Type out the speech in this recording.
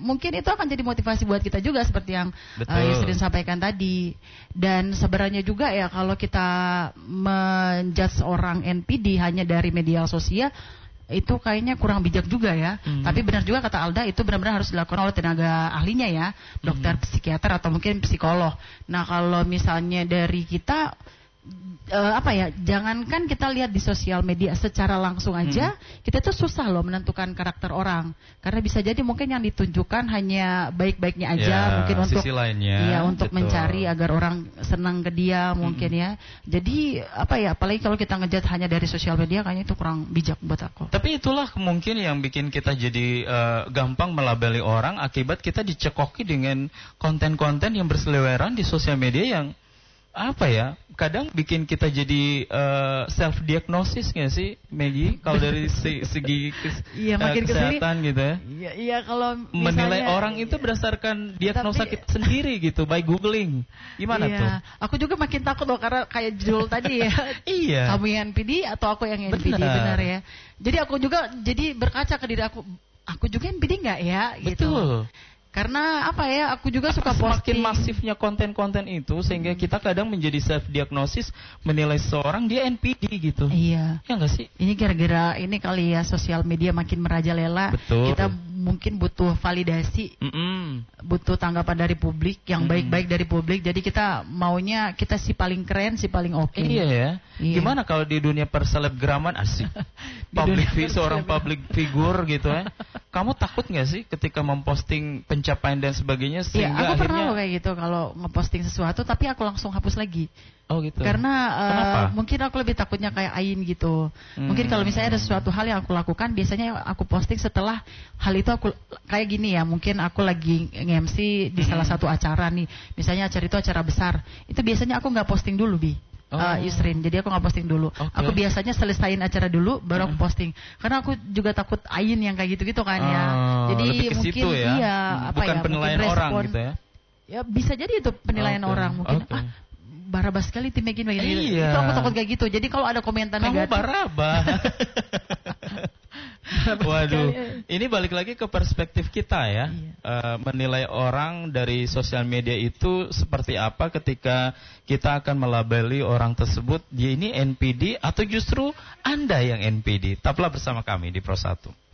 mungkin itu akan jadi motivasi buat kita juga seperti yang Yusrin sampaikan tadi. Dan sebenarnya juga ya kalau kita menjudge orang NPD hanya dari media sosial, itu kayaknya kurang bijak juga ya. Tapi benar juga kata Alda, itu benar-benar harus dilakukan oleh tenaga ahlinya ya, dokter, psikiater atau mungkin psikolog. Nah kalau misalnya dari kita, jangankan kita lihat di sosial media secara langsung aja, kita tuh susah loh menentukan karakter orang, karena bisa jadi mungkin yang ditunjukkan hanya baik-baiknya aja, mungkin untuk sisi lainnya, untuk mencari agar orang senang ke dia mungkin ya. Jadi apalagi kalau kita ngejat hanya dari sosial media, kayaknya itu kurang bijak buat aku. Tapi itulah mungkin yang bikin kita jadi gampang melabeli orang, akibat kita dicekoki dengan konten-konten yang berseliweran di sosial media yang kadang bikin kita jadi self diagnosis nggak sih, Maggie? Kalau dari segi kesehatan gitu ya? Iya, kalau menilai orang itu berdasarkan diagnosa kita sendiri gitu, by googling. Gimana tuh? Aku juga makin takut loh, karena kayak judul tadi ya. Iya. Kamu yang NPD atau aku yang NPD, benar ya. Jadi aku juga jadi berkaca ke diri aku juga NPD nggak ya? Gitu. Betul. Karena aku juga suka posting. Semakin masifnya konten-konten itu sehingga kita kadang menjadi self diagnosis, menilai seorang dia NPD gitu. Iya. Ya nggak sih? Ini gara-gara ini kali ya, sosial media makin merajalela. Betul. Kita mungkin butuh validasi, butuh tanggapan dari publik yang baik-baik dari publik. Jadi kita maunya kita si paling keren, si paling oke. Iya ya. Iya. Gimana kalau di dunia perselebgraman asik? Seorang public figure gitu ya. Kamu takut nggak sih ketika memposting pencapaian dan sebagainya? Iya, aku pernah loh kayak gitu, kalau ngeposting sesuatu tapi aku langsung hapus lagi. Oh gitu. Karena mungkin aku lebih takutnya kayak Ain gitu. Mungkin kalau misalnya ada sesuatu hal yang aku lakukan, biasanya aku posting setelah hal itu aku kayak gini ya. Mungkin aku lagi nge-MC di salah satu acara nih. Misalnya acara itu acara besar. Itu biasanya aku nggak posting dulu, Yusrin. Jadi aku nggak posting dulu. Aku biasanya selesaiin acara dulu, baru aku posting. Karena aku juga takut Ain yang kayak gitu-gitu kan ya. Jadi mungkin bukan penilaian orang gitu ya. Ya bisa jadi itu penilaian orang mungkin. Barabas sekali tim begini. Iya. Itu aku takut kayak gitu. Jadi kalau ada komentar negatif. Kamu barabas. Waduh, ini balik lagi ke perspektif kita ya. Menilai orang dari sosial media itu seperti apa ketika kita akan melabeli orang tersebut, dia ini NPD atau justru Anda yang NPD. Tetaplah bersama kami di Pro 1.